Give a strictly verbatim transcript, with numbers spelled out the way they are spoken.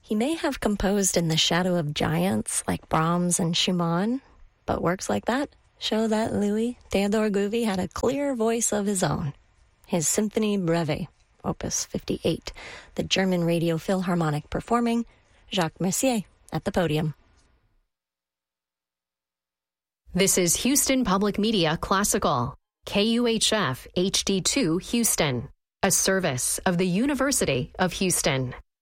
He may have composed in the shadow of giants like Brahms and Schumann, but works like that show that Louis Theodore Gouvy had a clear voice of his own. His Symphonie Breve, Opus fifty-eight, the German Radio Philharmonic performing, Jacques Messier at the podium. This is Houston Public Media Classical, K U H F H D two Houston, a service of the University of Houston.